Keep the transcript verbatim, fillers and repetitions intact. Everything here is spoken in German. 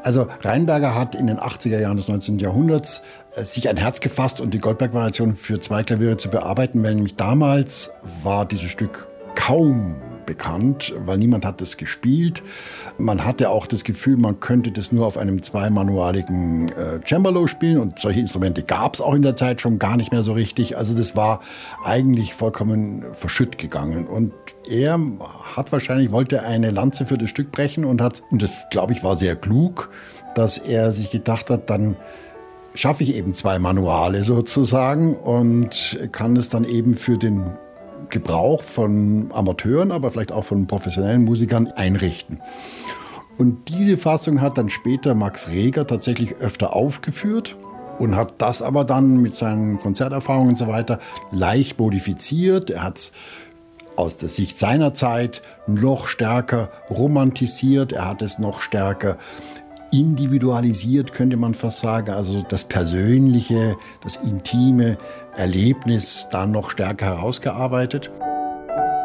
Also Rheinberger hat in den achtziger Jahren des neunzehnten Jahrhunderts äh, sich ein Herz gefasst und die Goldberg-Variation für zwei Klaviere zu bearbeiten, weil nämlich damals war dieses Stück kaum bekannt, weil niemand hat es gespielt. Man hatte auch das Gefühl, man könnte das nur auf einem zweimanualigen äh, Cembalo spielen und solche Instrumente gab es auch in der Zeit schon gar nicht mehr so richtig. Also das war eigentlich vollkommen verschütt gegangen und er hat wahrscheinlich, wollte eine Lanze für das Stück brechen und hat, und das glaube ich war sehr klug, dass er sich gedacht hat, dann schaffe ich eben zwei Manuale sozusagen und kann es dann eben für den Gebrauch von Amateuren, aber vielleicht auch von professionellen Musikern einrichten. Und diese Fassung hat dann später Max Reger tatsächlich öfter aufgeführt und hat das aber dann mit seinen Konzerterfahrungen und so weiter leicht modifiziert. Er hat es aus der Sicht seiner Zeit noch stärker romantisiert, er hat es noch stärker individualisiert, könnte man fast sagen, also das persönliche, das intime Erlebnis dann noch stärker herausgearbeitet.